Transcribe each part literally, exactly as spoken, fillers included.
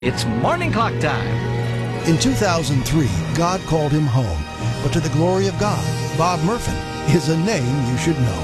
It's morning clock time. In two thousand three, God called him home. But to the glory of God, Bob Murphin is a name you should know.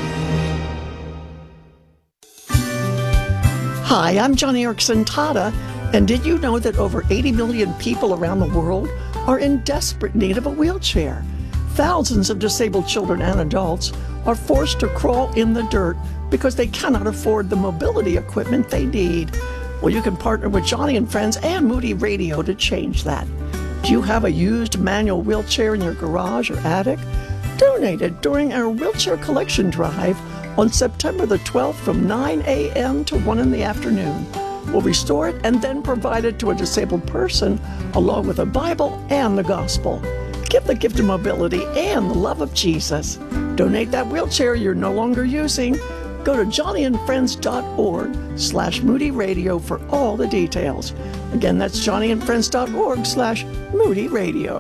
Hi, I'm Johnny Erickson Tata, and did you know that over eighty million people around the world are in desperate need of a wheelchair? Thousands of disabled children and adults are forced to crawl in the dirt because they cannot afford the mobility equipment they need. Well, you can partner with Johnny and Friends and Moody Radio to change that. Do you have a used manual wheelchair in your garage or attic? Donate it during our wheelchair collection drive on September the twelfth from nine a.m. to one in the afternoon. We'll restore it and then provide it to a disabled person along with a Bible and the gospel. Give the gift of mobility and the love of Jesus. Donate that wheelchair you're no longer using. Go to johnnyandfriends.org slash Moody Radio for all the details. Again, that's johnnyandfriends.org slash Moody Radio.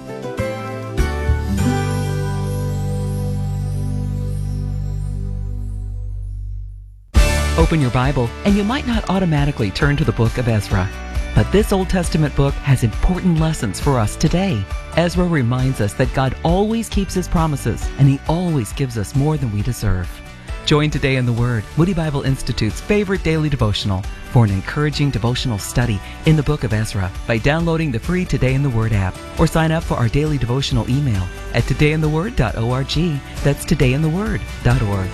Open your Bible, and you might not automatically turn to the book of Ezra. But this Old Testament book has important lessons for us today. Ezra reminds us that God always keeps His promises, and He always gives us more than we deserve. Join Today in the Word, Moody Bible Institute's favorite daily devotional, for an encouraging devotional study in the book of Ezra by downloading the free Today in the Word app, or sign up for our daily devotional email at today in the word dot org. That's today in the word dot org.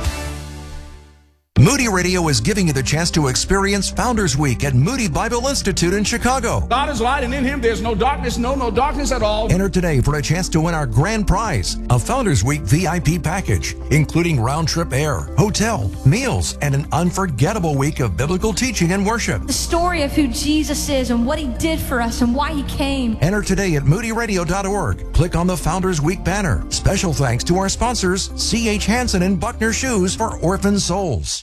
Moody Radio is giving you the chance to experience Founders Week at Moody Bible Institute in Chicago. God is light, and in Him there's no darkness, no, no darkness at all. Enter today for a chance to win our grand prize, a Founders Week V I P package, including round-trip air, hotel, meals, and an unforgettable week of biblical teaching and worship. The story of who Jesus is and what He did for us and why He came. Enter today at moody radio dot org. Click on the Founders Week banner. Special thanks to our sponsors, C H Hansen and Buckner Shoes for Orphan Souls.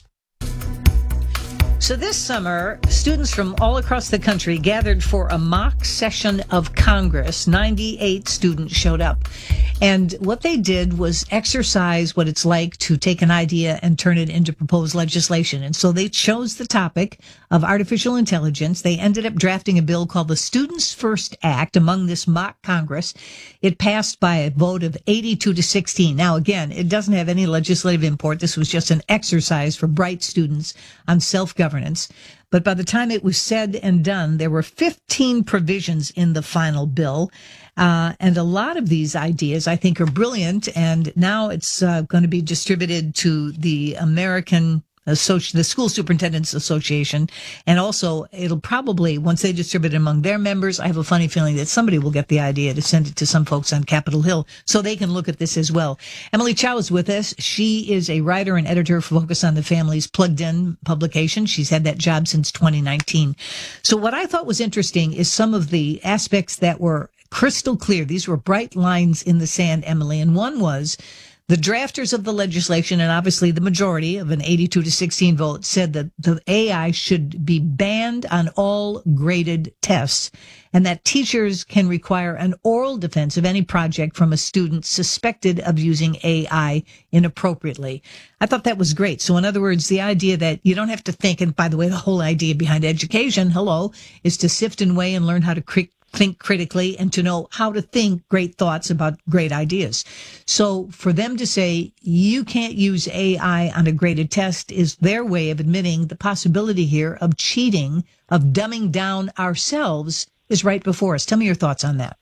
So this summer, students from all across the country gathered for a mock session of Congress. ninety-eight students showed up. And what they did was exercise what it's like to take an idea and turn it into proposed legislation. And so they chose the topic of artificial intelligence. They ended up drafting a bill called the Students First Act among this mock Congress. It passed by a vote of eighty-two to sixteen. Now, again, it doesn't have any legislative import. This was just an exercise for bright students on self-governance. But by the time it was said and done, there were fifteen provisions in the final bill. Uh, and a lot of these ideas, I think, are brilliant. And now it's uh, going to be distributed to the American Associ- the School Superintendents Association. And also, it'll probably, once they distribute it among their members, I have a funny feeling that somebody will get the idea to send it to some folks on Capitol Hill so they can look at this as well. Emily Chow is with us. She is a writer and editor for Focus on the Family's Plugged In publication. She's had that job since twenty nineteen. So what I thought was interesting is some of the aspects that were crystal clear. These were bright lines in the sand, Emily. And one was the drafters of the legislation, and obviously the majority of an eighty-two to sixteen vote, said that the A I should be banned on all graded tests, and that teachers can require an oral defense of any project from a student suspected of using A I inappropriately. I thought that was great. So in other words, the idea that you don't have to think, and by the way, the whole idea behind education, hello, is to sift and weigh and learn how to cri- think critically and to know how to think great thoughts about great ideas. So for them to say you can't use A I on a graded test is their way of admitting the possibility here of cheating, of dumbing down ourselves is right before us. Tell me your thoughts on that.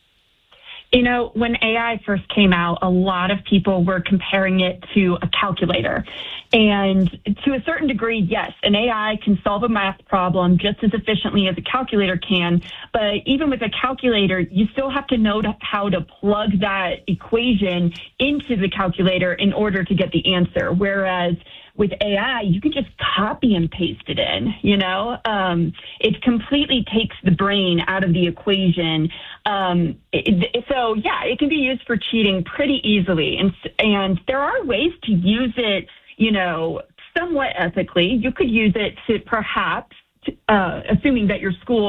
You know, when A I first came out, a lot of people were comparing it to a calculator. And to a certain degree, yes, an A I can solve a math problem just as efficiently as a calculator can. But even with a calculator, you still have to know how to plug that equation into the calculator in order to get the answer. Whereas with A I, you can just copy and paste it in, you know? Um, it completely takes the brain out of the equation. Um, it, so, yeah, it can be used for cheating pretty easily. And, and there are ways to use it, you know, somewhat ethically. You could use it to perhaps, uh, assuming that your school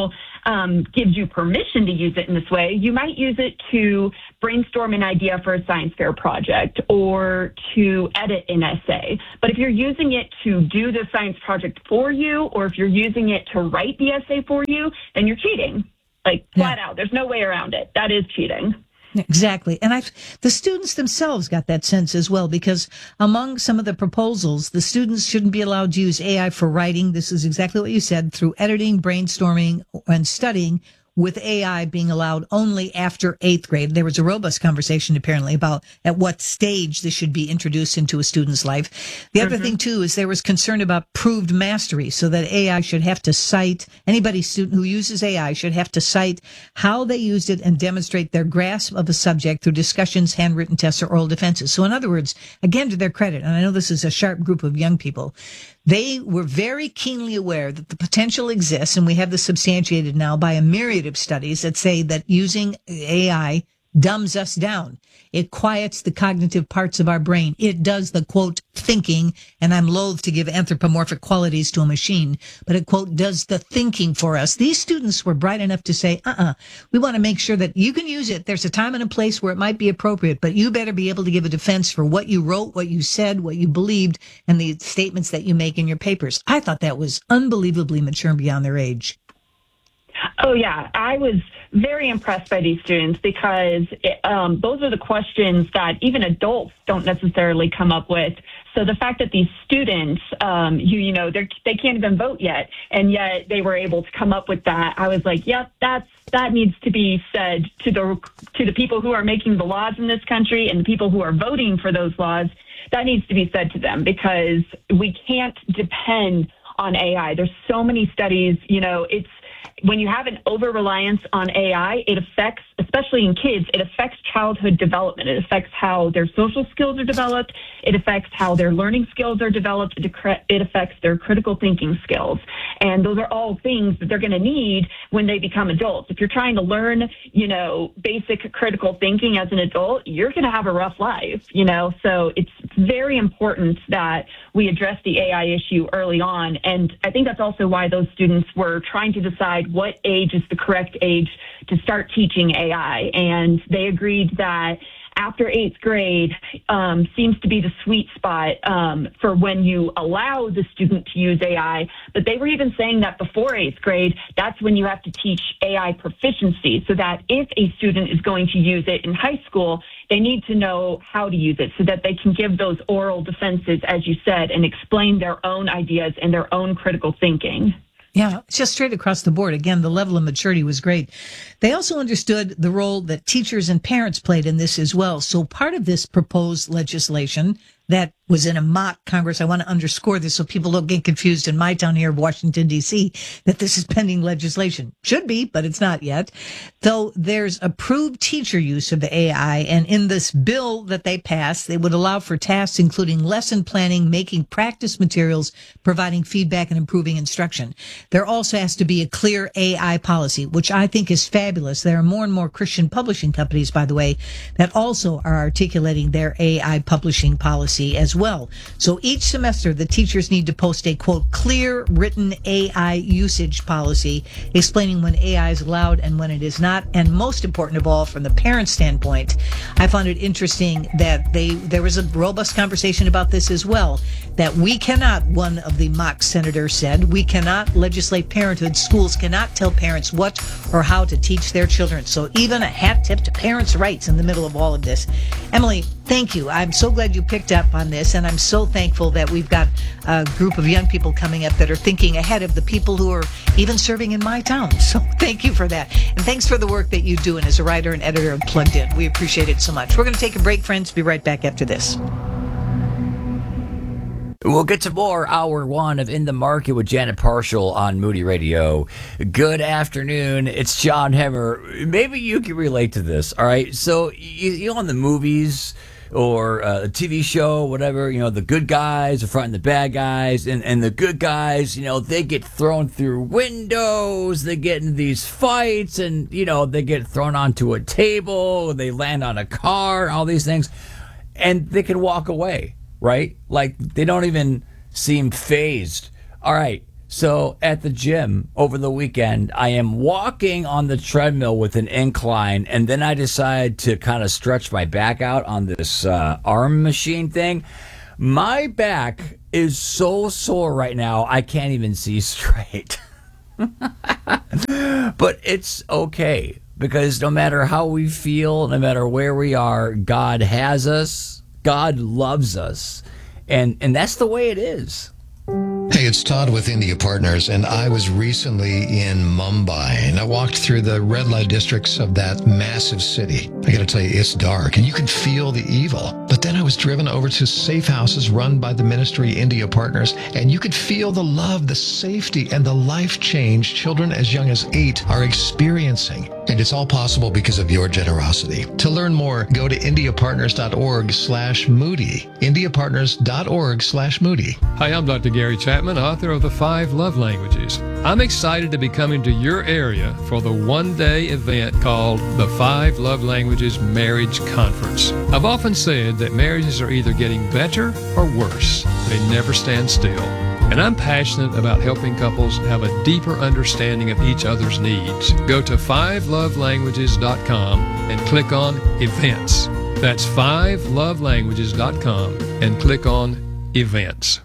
um, gives you permission to use it in this way. You might use it to brainstorm an idea for a science fair project or to edit an essay. But if you're using it to do the science project for you, or if you're using it to write the essay for you, then you're cheating. Like, flat Yeah. out. There's no way around it. That is cheating. Exactly. And I, the students themselves got that sense as well, because among some of the proposals, the students shouldn't be allowed to use A I for writing. This is exactly what you said, through editing, brainstorming, and studying, with A I being allowed only after eighth grade. There was a robust conversation apparently about at what stage this should be introduced into a student's life. The other mm-hmm. thing too is there was concern about proved mastery, so that A I should have to cite, anybody student who uses A I should have to cite how they used it and demonstrate their grasp of a subject through discussions, handwritten tests, or oral defenses. So in other words, again, to their credit, and I know this is a sharp group of young people, they were very keenly aware that the potential exists, and we have this substantiated now by a myriad of studies that say that using A I dumbs us down. It quiets the cognitive parts of our brain. It does the, quote, thinking, and I'm loath to give anthropomorphic qualities to a machine, but it, quote, does the thinking for us. These students were bright enough to say, uh-uh, we want to make sure that you can use it. There's a time and a place where it might be appropriate, but you better be able to give a defense for what you wrote, what you said, what you believed, and the statements that you make in your papers. I thought that was unbelievably mature beyond their age. Oh, yeah. I was very impressed by these students because it, um, those are the questions that even adults don't necessarily come up with. So the fact that these students, um, you, you know, they they can't even vote yet, and yet they were able to come up with that, I was like, yep, that's that needs to be said to the to the people who are making the laws in this country and the people who are voting for those laws. That needs to be said to them, because we can't depend on A I. There's so many studies, you know, it's when you have an over-reliance on A I, it affects, especially in kids, it affects childhood development. It affects how their social skills are developed. It affects how their learning skills are developed. It affects their critical thinking skills. And those are all things that they're going to need when they become adults. If you're trying to learn, you know, basic critical thinking as an adult, you're going to have a rough life, you know. So it's very important that we address the A I issue early on. And I think that's also why those students were trying to decide what age is the correct age to start teaching A I. And they agreed that after eighth grade um, seems to be the sweet spot um, for when you allow the student to use A I. But they were even saying that before eighth grade, that's when you have to teach A I proficiency, so that if a student is going to use it in high school, they need to know how to use it so that they can give those oral defenses, as you said, and explain their own ideas and their own critical thinking. Yeah, it's just straight across the board. Again, the level of maturity was great. They also understood the role that teachers and parents played in this as well. So part of this proposed legislation that was in a mock Congress, I want to underscore this so people don't get confused in my town here of Washington, D C, that this is pending legislation. Should be, but it's not yet. Though there's approved teacher use of the A I, and in this bill that they passed, they would allow for tasks including lesson planning, making practice materials, providing feedback, and improving instruction. There also has to be a clear A I policy, which I think is fabulous. There are more and more Christian publishing companies, by the way, that also are articulating their A I publishing policy as well. So each semester, the teachers need to post a, quote, clear written A I usage policy explaining when A I is allowed and when it is not. And most important of all, from the parent standpoint, I found it interesting that they there was a robust conversation about this as well, that we cannot, one of the mock senators said, we cannot legislate parenthood. Schools cannot tell parents what or how to teach their children. So even a hat tip to parents' rights in the middle of all of this. Emily, thank you. I'm so glad you picked up on this, and I'm so thankful that we've got a group of young people coming up that are thinking ahead of the people who are even serving in my town. So thank you for that. And thanks for the work that you do and as a writer and editor of Plugged In. We appreciate it so much. We're going to take a break, friends. Be right back after this. We'll get to more hour one of In the Market with Janet Parshall on Moody Radio. Good afternoon. It's John Hemmer. Maybe you can relate to this. All right. So, you, you know, in the movies or uh, a T V show, whatever, you know, the good guys are fighting the bad guys, and, and the good guys, you know, they get thrown through windows, they get in these fights, and, you know, they get thrown onto a table, they land on a car, all these things, and they can walk away. Right? Like, they don't even seem phased. All right. So at the gym over the weekend, I am walking on the treadmill with an incline, and then I decide to kind of stretch my back out on this uh, arm machine thing. My back is so sore right now, I can't even see straight. But it's okay, because no matter how we feel, no matter where we are, God has us, God loves us, and, and that's the way it is. Hey, it's Todd with India Partners, and I was recently in Mumbai, and I walked through the red light districts of that massive city. I got to tell you, it's dark, and you can feel the evil. But then I was driven over to safe houses run by the ministry India Partners, and you could feel the love, the safety, and the life change children as young as eight are experiencing. And it's all possible because of your generosity. To learn more, go to indiapartners.org slash Moody. indiapartners.org slash Moody. Hi, I'm Doctor Gary Chapman, author of The Five Love Languages. I'm excited to be coming to your area for the one-day event called the Five Love Languages Marriage Conference. I've often said that marriages are either getting better or worse. They never stand still. And I'm passionate about helping couples have a deeper understanding of each other's needs. Go to five love languages dot com and click on Events. That's five love languages dot com and click on Events.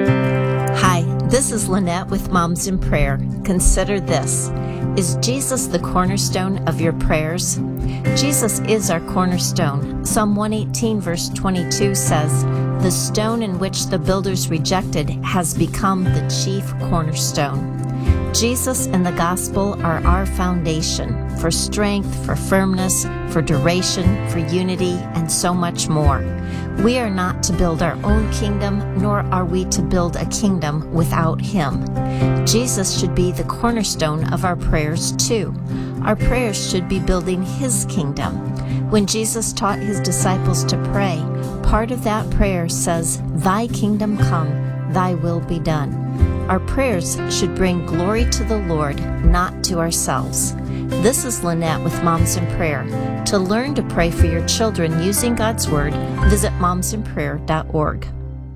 Hi, this is Lynette with Moms in Prayer. Consider this. Is Jesus the cornerstone of your prayers? Jesus is our cornerstone. Psalm one eighteen verse twenty-two says, "The stone in which the builders rejected has become the chief cornerstone." Jesus and the gospel are our foundation for strength, for firmness, for duration, for unity, and so much more. We are not to build our own kingdom, nor are we to build a kingdom without Him. Jesus should be the cornerstone of our prayers too. Our prayers should be building His kingdom. When Jesus taught His disciples to pray, part of that prayer says, "Thy kingdom come, thy will be done." Our prayers should bring glory to the Lord, not to ourselves. This is Lynette with Moms in Prayer. To learn to pray for your children using God's Word, visit moms in prayer dot org.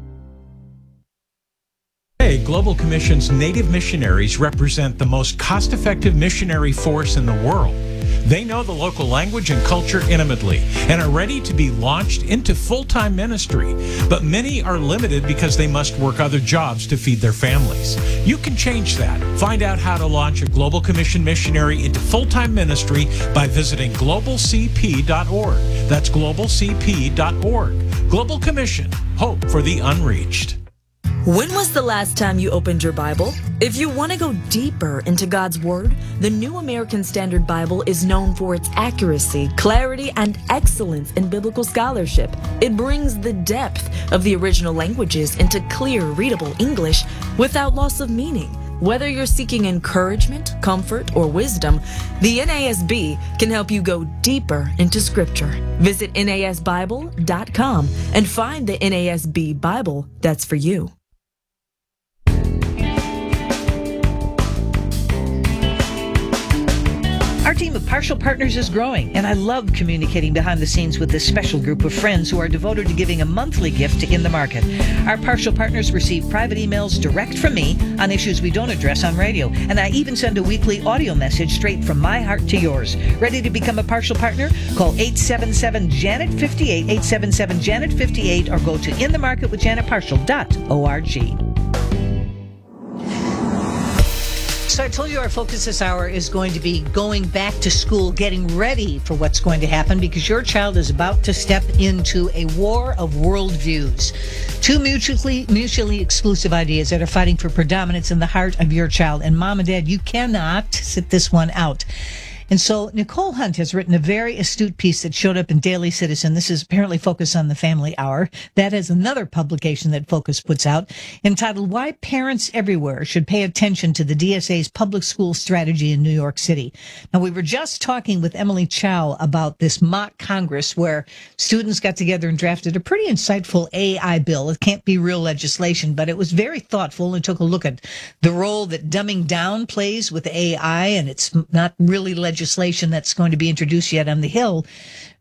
Today, Global Commission's Native missionaries represent the most cost-effective missionary force in the world. They know the local language and culture intimately and are ready to be launched into full-time ministry. But many are limited because they must work other jobs to feed their families. You can change that. Find out how to launch a Global Commission missionary into full-time ministry by visiting global c p dot org. That's global c p dot org. Global Commission, hope for the unreached. When was the last time you opened your Bible? If you want to go deeper into God's Word, the New American Standard Bible is known for its accuracy, clarity, and excellence in biblical scholarship. It brings the depth of the original languages into clear, readable English without loss of meaning. Whether you're seeking encouragement, comfort, or wisdom, the N A S B can help you go deeper into Scripture. Visit N A S Bible dot com and find the N A S B Bible that's for you. Our team of Partial Partners is growing, and I love communicating behind the scenes with this special group of friends who are devoted to giving a monthly gift to In the Market. Our Partial Partners receive private emails direct from me on issues we don't address on radio, and I even send a weekly audio message straight from my heart to yours. Ready to become a Partial Partner? Call eight seven seven Janet fifty-eight, eight seven seven Janet fifty-eight, or go to in the market with janet partial dot org. So I told you our focus this hour is going to be going back to school, getting ready for what's going to happen, because your child is about to step into a war of worldviews. Two mutually mutually exclusive ideas that are fighting for predominance in the heart of your child. And Mom and Dad, you cannot sit this one out. And so Nicole Hunt has written a very astute piece that showed up in Daily Citizen. This is apparently Focus on the Family Hour. That is another publication that Focus puts out, entitled Why Parents Everywhere Should Pay Attention to the D S A's Public School Strategy in New York City. Now, we were just talking with Emily Chow about this mock Congress where students got together and drafted a pretty insightful A I bill. It can't be real legislation, but it was very thoughtful and took a look at the role that dumbing down plays with A I, and it's not really legislation legislation that's going to be introduced yet on the Hill.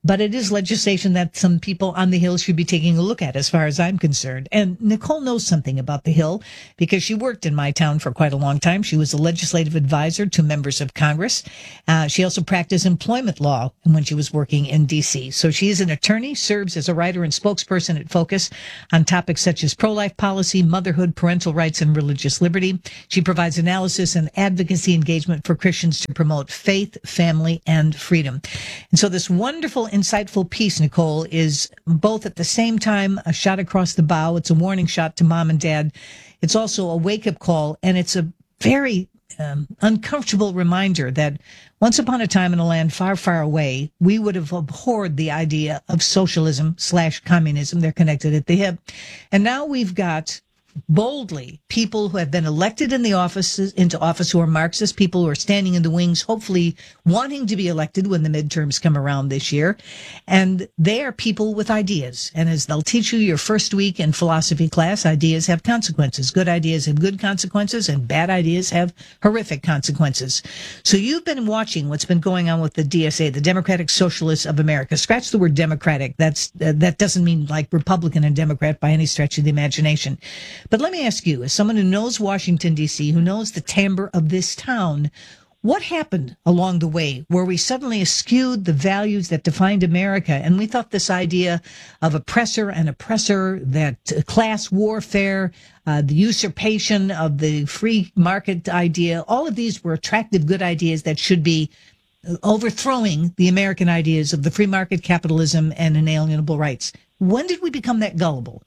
but it is legislation that some people on the Hill should be taking a look at, as far as I'm concerned. And Nicole knows something about the Hill because she worked in my town for quite a long time. She was a legislative advisor to members of Congress. Uh, she also practiced employment law when she was working in D C. So she is an attorney, serves as a writer and spokesperson at Focus on topics such as pro-life policy, motherhood, parental rights, and religious liberty. She provides analysis and advocacy engagement for Christians to promote faith, family, and freedom. And so this wonderful, insightful piece, Nicole, is both at the same time a shot across the bow. It's a warning shot to mom and dad. It's also a wake-up call, and it's a very um, uncomfortable reminder that once upon a time in a land far, far away, we would have abhorred the idea of socialism slash communism. They're connected at the hip. And now we've got boldly people who have been elected in the offices into office who are Marxist, people who are standing in the wings, hopefully wanting to be elected when the midterms come around this year. And they are people with ideas. And as they'll teach you your first week in philosophy class, ideas have consequences. Good ideas have good consequences, and bad ideas have horrific consequences. So you've been watching what's been going on with the D S A, the Democratic Socialists of America. Scratch the word Democratic. That's uh, that doesn't mean like Republican and Democrat by any stretch of the imagination. But let me ask you, as someone who knows Washington, D C, who knows the timbre of this town, what happened along the way where we suddenly eschewed the values that defined America? And we thought this idea of oppressor and oppressor, that uh, class warfare, uh, the usurpation of the free market idea, all of these were attractive, good ideas that should be overthrowing the American ideas of the free market, capitalism, and inalienable rights. When did we become that gullible?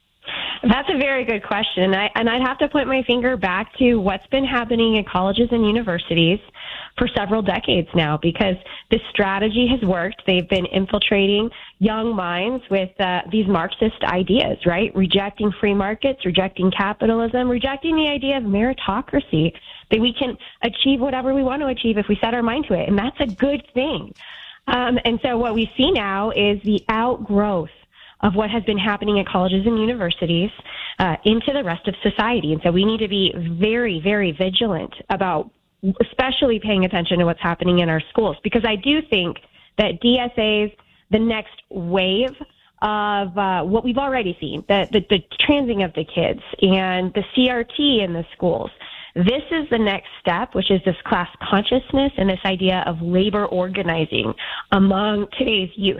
That's a very good question. I, and I'd have to point my finger back to what's been happening in colleges and universities for several decades now, because this strategy has worked. They've been infiltrating young minds with uh, these Marxist ideas, right? Rejecting free markets, rejecting capitalism, rejecting the idea of meritocracy, that we can achieve whatever we want to achieve if we set our mind to it. And that's a good thing. Um, and so what we see now is the outgrowth of what has been happening at colleges and universities uh, into the rest of society. And so we need to be very, very vigilant about especially paying attention to what's happening in our schools, because I do think that D S A's, the next wave of uh, what we've already seen, the, the, the transing of the kids and the C R T in the schools, this is the next step, which is this class consciousness and this idea of labor organizing among today's youth.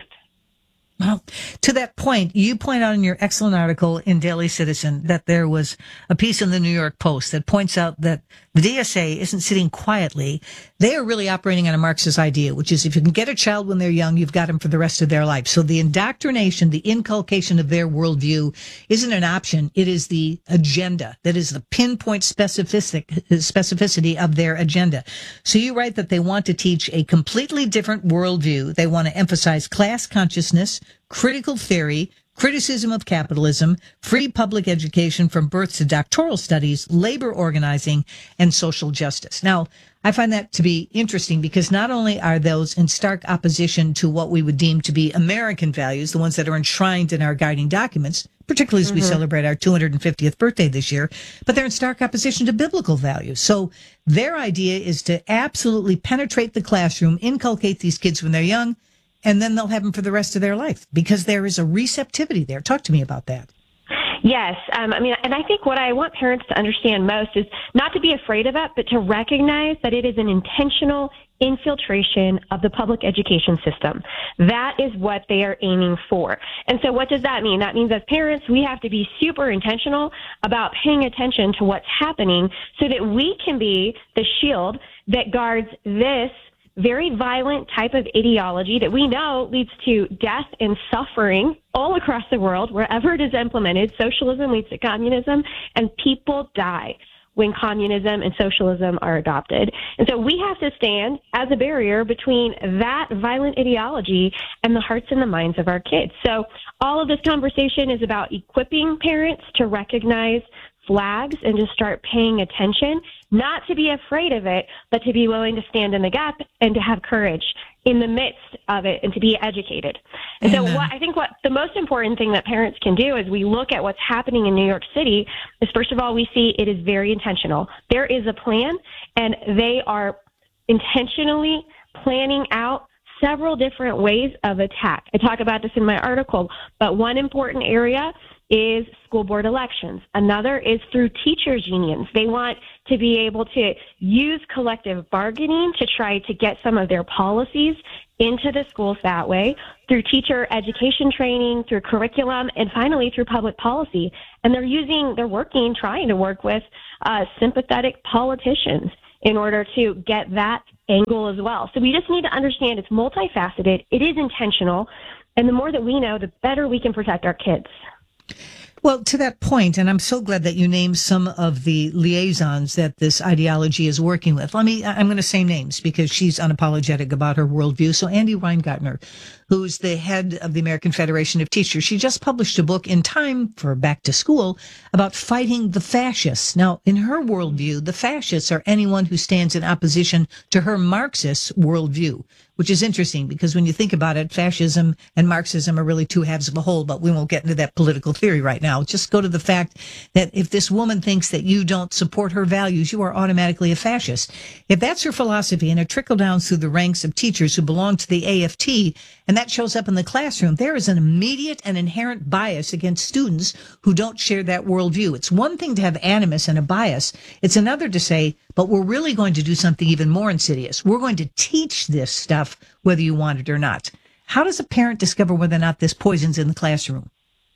Well, to that point, you point out in your excellent article in Daily Citizen that there was a piece in the New York Post that points out that the D S A isn't sitting quietly. They are really operating on a Marxist idea, which is if you can get a child when they're young, you've got them for the rest of their life. So the indoctrination, the inculcation of their worldview isn't an option. It is the agenda. That is the pinpoint specific, specificity of their agenda. So you write that they want to teach a completely different worldview. They want to emphasize class consciousness, critical theory, criticism of capitalism, free public education from birth to doctoral studies, labor organizing, and social justice. Now, I find that to be interesting because not only are those in stark opposition to what we would deem to be American values, the ones that are enshrined in our guiding documents, particularly as mm-hmm. we celebrate our two hundred fiftieth birthday this year, but they're in stark opposition to biblical values. So their idea is to absolutely penetrate the classroom, inculcate these kids when they're young, and then they'll have them for the rest of their life because there is a receptivity there. Talk to me about that. Yes. Um, I mean, and I think what I want parents to understand most is not to be afraid of it, but to recognize that it is an intentional infiltration of the public education system. That is what they are aiming for. And so what does that mean? That means as parents, we have to be super intentional about paying attention to what's happening so that we can be the shield that guards this very violent type of ideology that we know leads to death and suffering all across the world, wherever it is implemented. Socialism leads to communism, and people die when communism and socialism are adopted. And so we have to stand as a barrier between that violent ideology and the hearts and the minds of our kids. So all of this conversation is about equipping parents to recognize flags and to start paying attention, not to be afraid of it, but to be willing to stand in the gap and to have courage in the midst of it and to be educated. And Amen. So what I think what the most important thing that parents can do as we look at what's happening in New York City is, first of all, we see it is very intentional. There is a plan, and they are intentionally planning out several different ways of attack. I talk about this in my article, but one important area is school board elections. Another is through teachers' unions. They want to be able to use collective bargaining to try to get some of their policies into the schools that way, through teacher education training, through curriculum, and finally through public policy. And they're using, they're working, trying to work with uh, sympathetic politicians in order to get that angle as well. So we just need to understand it's multifaceted, it is intentional, and the more that we know, the better we can protect our kids. Well, to that point, and I'm so glad that you named some of the liaisons that this ideology is working with. Let me, I'm going to say names because she's unapologetic about her worldview. So Andi Weingartner, who's the head of the American Federation of Teachers, she just published a book in time for back to school about fighting the fascists. Now, in her worldview, the fascists are anyone who stands in opposition to her Marxist worldview, which is interesting because when you think about it, fascism and Marxism are really two halves of a whole, but we won't get into that political theory right now. Just go to the fact that if this woman thinks that you don't support her values, you are automatically a fascist. If that's her philosophy and it trickles down through the ranks of teachers who belong to the A F T, and that shows up in the classroom, there is an immediate and inherent bias against students who don't share that worldview. It's one thing to have animus and a bias. It's another to say, but we're really going to do something even more insidious. We're going to teach this stuff whether you want it or not. How does a parent discover whether or not this poison's in the classroom?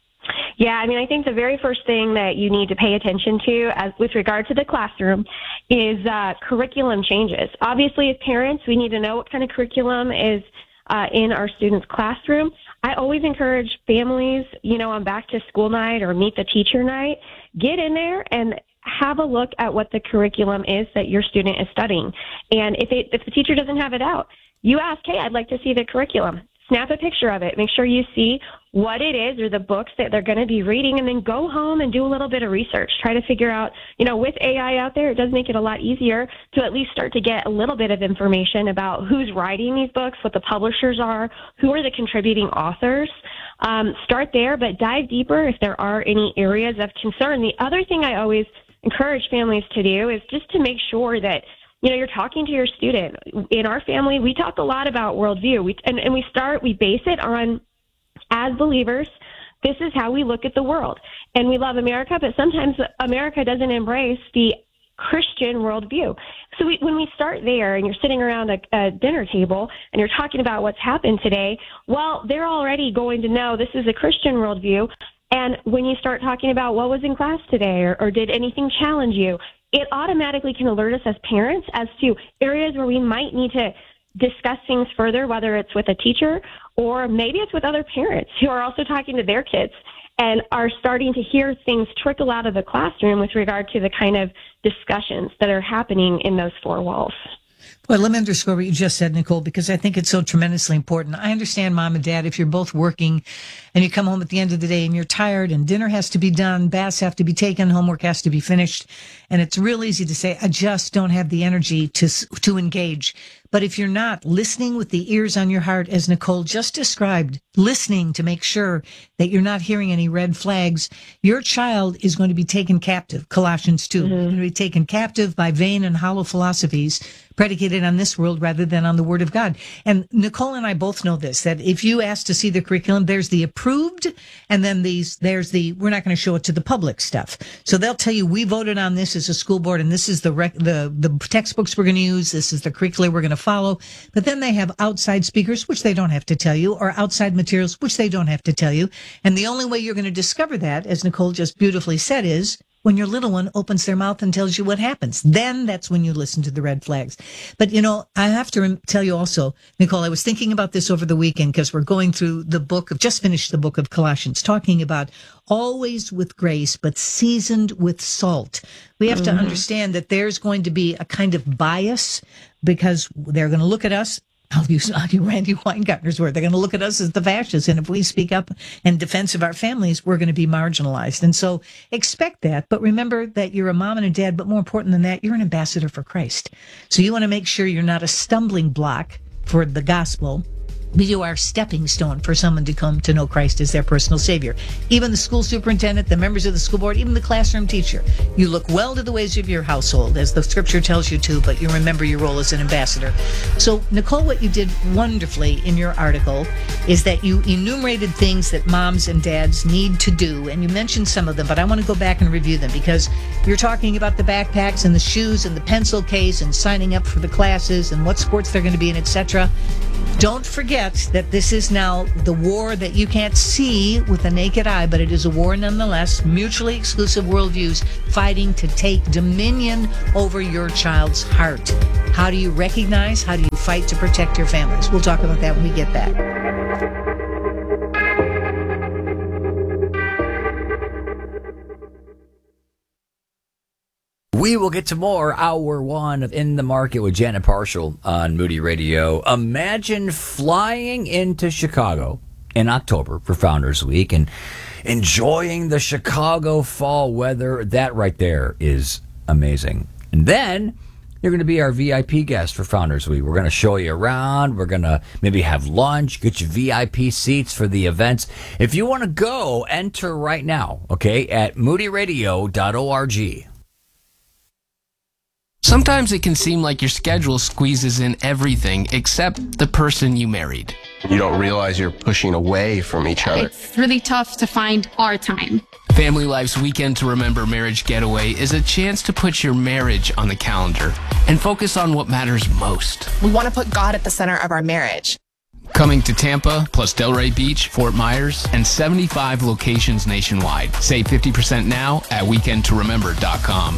Yeah, I mean, I think the very first thing that you need to pay attention to as with regard to the classroom is uh, curriculum changes. Obviously, as parents, we need to know what kind of curriculum is uh, in our students' classroom. I always encourage families, you know, on back to school night or meet the teacher night, get in there and have a look at what the curriculum is that your student is studying. And if it, if the teacher doesn't have it out, you ask, hey, I'd like to see the curriculum. Snap a picture of it. Make sure you see what it is or the books that they're going to be reading, and then go home and do a little bit of research. Try to figure out, you know, with A I out there, it does make it a lot easier to at least start to get a little bit of information about who's writing these books, what the publishers are, who are the contributing authors. Um, start there, but dive deeper if there are any areas of concern. The other thing I always encourage families to do is just to make sure that, you know, you're talking to your student. In our family, we talk a lot about worldview. We, and, and we start, we base it on, as believers, this is how we look at the world. And we love America, but sometimes America doesn't embrace the Christian worldview. So we, when we start there and you're sitting around a, a dinner table and you're talking about what's happened today, well, they're already going to know this is a Christian worldview. And when you start talking about what was in class today or, or did anything challenge you, it automatically can alert us as parents as to areas where we might need to discuss things further, whether it's with a teacher or maybe it's with other parents who are also talking to their kids and are starting to hear things trickle out of the classroom with regard to the kind of discussions that are happening in those four walls. Well, let me underscore what you just said, Nicole, because I think it's so tremendously important. I understand, Mom and Dad, if you're both working and you come home at the end of the day and you're tired and dinner has to be done, baths have to be taken, homework has to be finished, and it's real easy to say, I just don't have the energy to to engage. But if you're not listening with the ears on your heart, as Nicole just described, listening to make sure that you're not hearing any red flags, your child is going to be taken captive. Colossians two, mm-hmm. going to be taken captive by vain and hollow philosophies predicated on this world rather than on the Word of God. And Nicole and I both know this, that if you ask to see the curriculum, there's the approved, and then these, there's the, we're not going to show it to the public stuff. So they'll tell you, we voted on this as a school board, and this is the rec- the, the textbooks we're going to use, this is the curriculum we're going to follow. But then they have outside speakers, which they don't have to tell you, or outside materials, which they don't have to tell you. And the only way you're going to discover that, as Nicole just beautifully said, is when your little one opens their mouth and tells you what happens. Then that's when you listen to the red flags. But, you know, I have to tell you also, Nicole, I was thinking about this over the weekend because we're going through the book of, just finished the book of Colossians, talking about always with grace, but seasoned with salt. We have mm-hmm. to understand that there's going to be a kind of bias because they're going to look at us. I'll use, I'll use Randy Weingartner's word. They're going to look at us as the fascists. And if we speak up in defense of our families, we're going to be marginalized. And so expect that. But remember that you're a mom and a dad. But more important than that, you're an ambassador for Christ. So you want to make sure you're not a stumbling block for the gospel. You are a stepping stone for someone to come to know Christ as their personal Savior. Even the school superintendent, the members of the school board, even the classroom teacher. You look well to the ways of your household, as the scripture tells you to, but you remember your role as an ambassador. So, Nicole, what you did wonderfully in your article is that you enumerated things that moms and dads need to do, and you mentioned some of them, but I want to go back and review them, because you're talking about the backpacks and the shoes and the pencil case and signing up for the classes and what sports they're going to be in, et cetera. Don't forget that this is now the war that you can't see with the naked eye, but it is a war nonetheless, mutually exclusive worldviews fighting to take dominion over your child's heart. How do you recognize? How do you fight to protect your families? We'll talk about that when we get back. We will get to more hour one of In the Market with Janet Parshall on Moody Radio. Imagine flying into Chicago in October for Founders Week and enjoying the Chicago fall weather. That right there is amazing. And then you're going to be our V I P guest for Founders Week. We're going to show you around. We're going to maybe have lunch, get you V I P seats for the events. If you want to go, enter right now, okay, at moody radio dot org. Sometimes it can seem like your schedule squeezes in everything except the person you married. You don't realize you're pushing away from each other. It's really tough to find our time. Family Life's Weekend to Remember Marriage Getaway is a chance to put your marriage on the calendar and focus on what matters most. We want to put God at the center of our marriage. Coming to Tampa, plus Delray Beach, Fort Myers, and seventy-five locations nationwide. Save fifty percent now at weekend to remember dot com.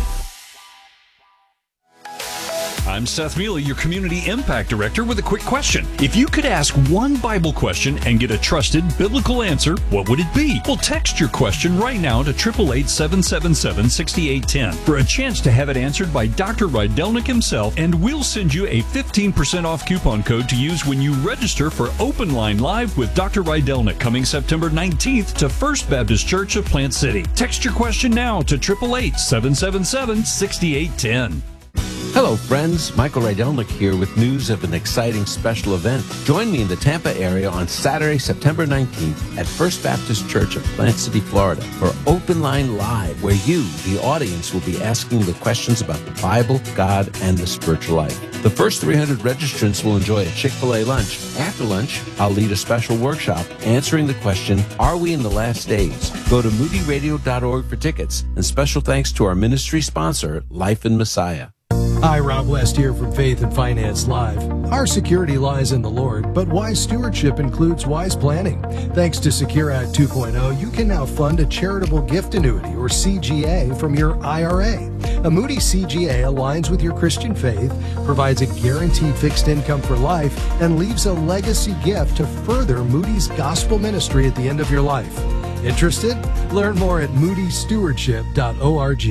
I'm Seth Mealy, your Community Impact Director, with a quick question. If you could ask one Bible question and get a trusted biblical answer, what would it be? Well, text your question right now to eight eight eight, seven seven seven, six eight one zero for a chance to have it answered by Doctor Rydelnik himself, and we'll send you a fifteen percent off coupon code to use when you register for Open Line Live with Doctor Rydelnik coming September nineteenth to First Baptist Church of Plant City. Text your question now to eight eight eight, seven seven seven, six eight one zero. Hello, friends. Michael Rydelnik here with news of an exciting special event. Join me in the Tampa area on Saturday, September nineteenth at First Baptist Church of Plant City, Florida for Open Line Live, where you, the audience, will be asking the questions about the Bible, God, and the spiritual life. The first three hundred registrants will enjoy a Chick-fil-A lunch. After lunch, I'll lead a special workshop answering the question, are we in the last days? Go to moody radio dot org for tickets. And special thanks to our ministry sponsor, Life in Messiah. Hi, Rob West here from Faith and Finance Live. Our security lies in the Lord, but wise stewardship includes wise planning. Thanks to Secure Act two point oh, you can now fund a charitable gift annuity, or C G A, from your I R A. A Moody C G A aligns with your Christian faith, provides a guaranteed fixed income for life, and leaves a legacy gift to further Moody's gospel ministry at the end of your life. Interested? Learn more at moody stewardship dot org.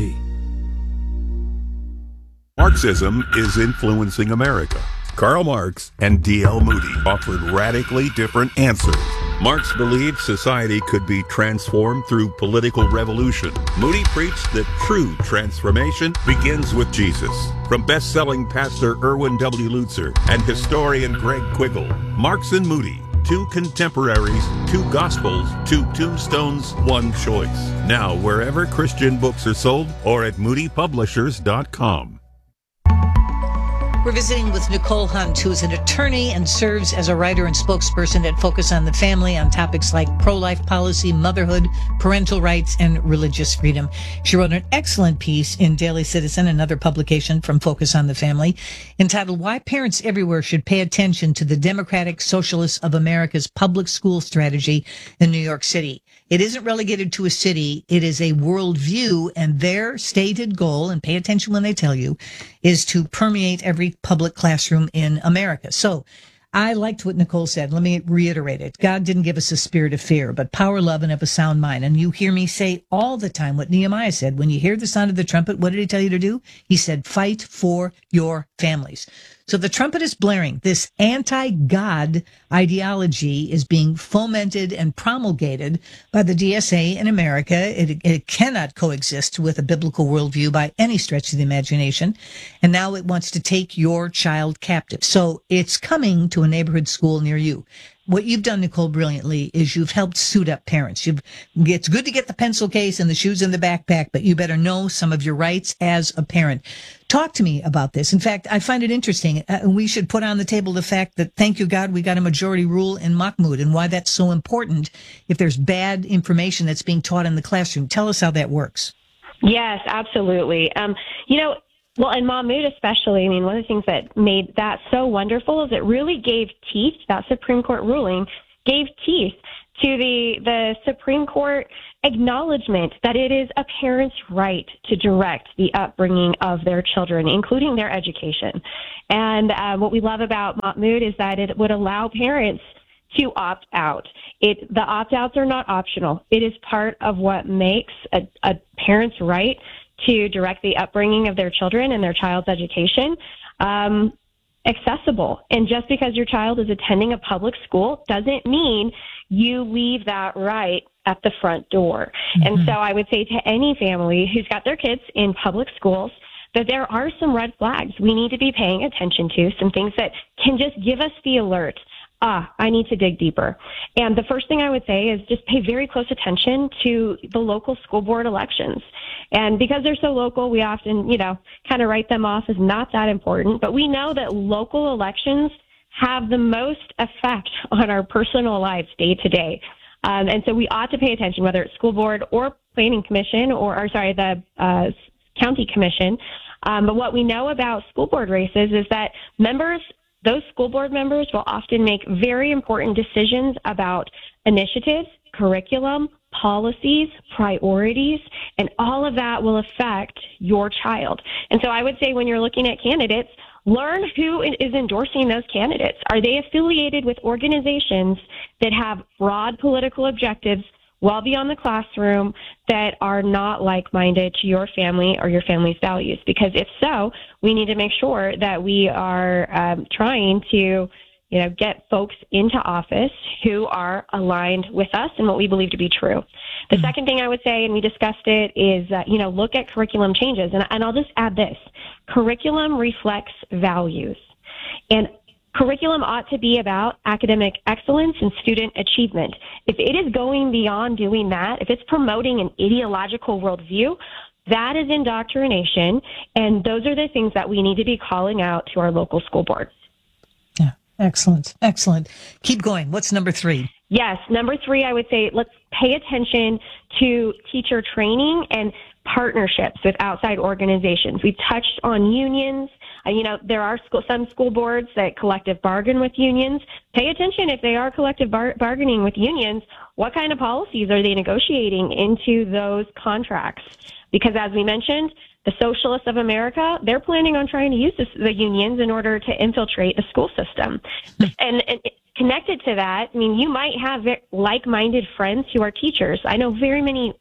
Marxism is influencing America. Karl Marx and D L Moody offered radically different answers. Marx believed society could be transformed through political revolution. Moody preached that true transformation begins with Jesus. From best-selling pastor Erwin W. Lutzer and historian Greg Quiggle, Marx and Moody, two contemporaries, two gospels, two tombstones, one choice. Now, wherever Christian books are sold or at moody publishers dot com. We're visiting with Nicole Hunt, who is an attorney and serves as a writer and spokesperson at Focus on the Family on topics like pro-life policy, motherhood, parental rights, and religious freedom. She wrote an excellent piece in Daily Citizen, another publication from Focus on the Family, entitled Why Parents Everywhere Should Pay Attention to the Democratic Socialists of America's Public School Strategy in New York City. It isn't relegated to a city. It is a worldview, and their stated goal, and pay attention when they tell you, is to permeate every public classroom in America. So I liked what Nicole said. Let me reiterate it. God didn't give us a spirit of fear, but power, love, and of a sound mind. And you hear me say all the time what Nehemiah said. When you hear the sound of the trumpet, what did he tell you to do? He said, fight for your families. So the trumpet is blaring. This anti-God ideology is being fomented and promulgated by the D S A in America. It, it cannot coexist with a biblical worldview by any stretch of the imagination. And now it wants to take your child captive. So it's coming to a neighborhood school near you. What you've done, Nicole, brilliantly is you've helped suit up parents. You've, it's good to get the pencil case and the shoes in the backpack, but you better know some of your rights as a parent. Talk to me about this. In fact, I find it interesting. Uh, we should put on the table the fact that, thank you, God, we got a majority rule in Mahmoud and why that's so important if there's bad information that's being taught in the classroom. Tell us how that works. Yes, absolutely. Um, you know, Well, and Mahmoud especially, I mean, one of the things that made that so wonderful is it really gave teeth, that Supreme Court ruling gave teeth to the, the Supreme Court acknowledgement that it is a parent's right to direct the upbringing of their children, including their education. And uh, what we love about Mahmoud is that it would allow parents to opt out. It, the opt-outs are not optional. It is part of what makes a, a parent's right to direct the upbringing of their children and their child's education um, accessible. And just because your child is attending a public school doesn't mean you leave that right at the front door. Mm-hmm. And so I would say to any family who's got their kids in public schools that there are some red flags we need to be paying attention to, some things that can just give us the alert. Ah, I need to dig deeper. And the first thing I would say is just pay very close attention to the local school board elections. And because they're so local, we often, you know, kind of write them off as not that important. But we know that local elections have the most effect on our personal lives day to day. Um, and so we ought to pay attention, whether it's school board or planning commission or, or sorry, the uh, county commission. Um, but what we know about school board races is that members Those school board members will often make very important decisions about initiatives, curriculum, policies, priorities, and all of that will affect your child. And so I would say when you're looking at candidates, learn who is endorsing those candidates. Are they affiliated with organizations that have broad political objectives well beyond the classroom that are not like-minded to your family or your family's values? Because if so, we need to make sure that we are um, trying to, you know, get folks into office who are aligned with us and what we believe to be true. The mm-hmm. second thing I would say, and we discussed it, is, uh, you know, look at curriculum changes. And, and I'll just add this. Curriculum reflects values. And curriculum ought to be about academic excellence and student achievement. If it is going beyond doing that, if it's promoting an ideological worldview, that is indoctrination, and those are the things that we need to be calling out to our local school board. Yeah, excellent, excellent. Keep going. What's number three? Yes, number three, I would say let's pay attention to teacher training and partnerships with outside organizations. We've touched on unions. Uh, you know, there are school, some school boards that collective bargain with unions. Pay attention if they are collective bar- bargaining with unions, what kind of policies are they negotiating into those contracts? Because as we mentioned, the socialists of America, they're planning on trying to use this, the unions in order to infiltrate the school system. and, and connected to that, I mean, you might have like-minded friends who are teachers. I know very many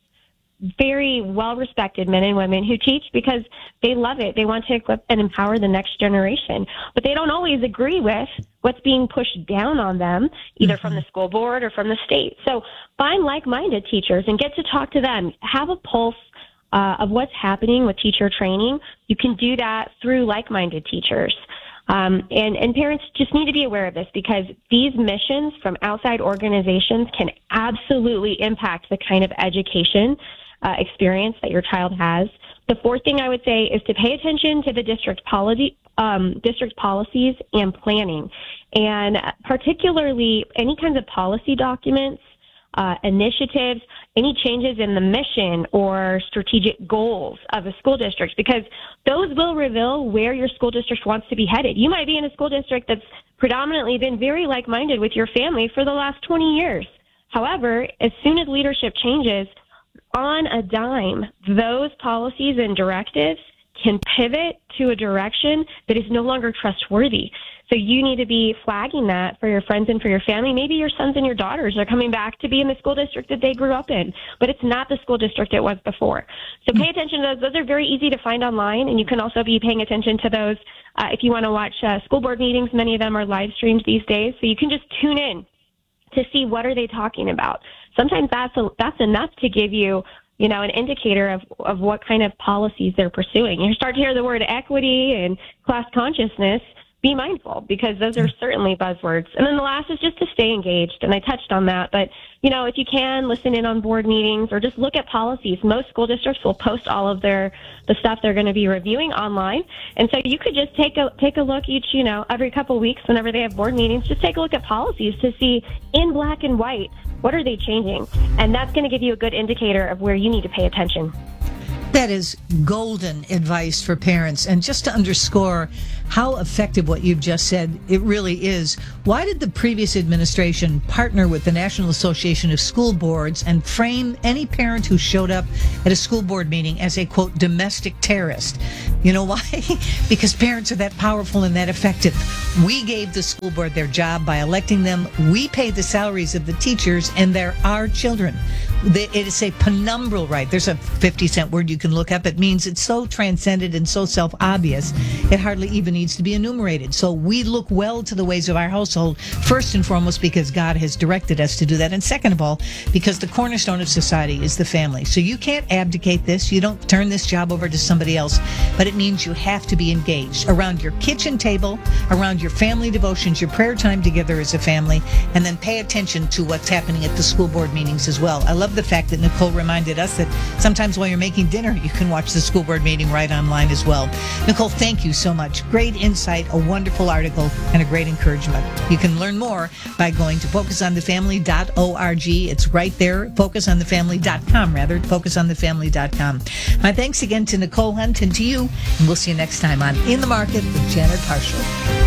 very well-respected men and women who teach because they love it. They want to equip and empower the next generation. But they don't always agree with what's being pushed down on them, either mm-hmm. from the school board or from the state. So find like-minded teachers and get to talk to them. Have a pulse uh, of what's happening with teacher training. You can do that through like-minded teachers. Um, and, and parents just need to be aware of this because these missions from outside organizations can absolutely impact the kind of education Uh, experience that your child has. The fourth thing I would say is to pay attention to the district policy, um, district policies and planning, and particularly any kinds of policy documents, uh, initiatives, any changes in the mission or strategic goals of a school district, because those will reveal where your school district wants to be headed. You might be in a school district that's predominantly been very like-minded with your family for the last twenty years. However, as soon as leadership changes, on a dime, those policies and directives can pivot to a direction that is no longer trustworthy. So you need to be flagging that for your friends and for your family. Maybe your sons and your daughters are coming back to be in the school district that they grew up in, but it's not the school district it was before. So pay attention to those. Those are very easy to find online, and you can also be paying attention to those uh, if you want to watch uh, school board meetings. Many of them are live streamed these days, so you can just tune in to see what are they talking about. Sometimes that's a, that's enough to give you, you know, an indicator of, of what kind of policies they're pursuing. You start to hear the word equity and class consciousness, be mindful, because those are certainly buzzwords. And then the last is just to stay engaged, and I touched on that. But, you know, if you can, listen in on board meetings or just look at policies. Most school districts will post all of their the stuff they're going to be reviewing online. And so you could just take a take a look each, you know, every couple of weeks whenever they have board meetings, just take a look at policies to see in black and white, what are they changing? And that's going to give you a good indicator of where you need to pay attention. That is golden advice for parents. And just to underscore how effective what you've just said, it really is. Why did the previous administration partner with the National Association of School Boards and frame any parent who showed up at a school board meeting as a, quote, domestic terrorist? You know why? Because parents are that powerful and that effective. We gave the school board their job by electing them. We pay the salaries of the teachers, and they're our children. It is a penumbral right. There's a fifty cent word you can look up. It means it's so transcended and so self-obvious, it hardly even needs to be enumerated. So we look well to the ways of our household, first and foremost because God has directed us to do that, and second of all, because the cornerstone of society is the family. So you can't abdicate this. You don't turn this job over to somebody else, but it means you have to be engaged around your kitchen table, around your family devotions, your prayer time together as a family, and then pay attention to what's happening at the school board meetings as well. I love the fact that Nicole reminded us that sometimes while you're making dinner, you can watch the school board meeting right online as well. Nicole, thank you so much. Great insight, a wonderful article, and a great encouragement. You can learn more by going to focus on the family dot org. It's right there, focus on the family dot com, rather, focus on the family dot com. My thanks again to Nicole Hunt and to you, and we'll see you next time on In the Market with Janet Parshall.